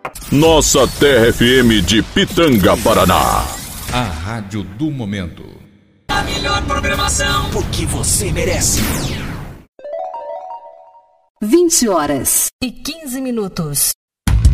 Nossa Terra FM de Pitanga, Paraná. A rádio do momento. A melhor programação, porque você merece. 20h15.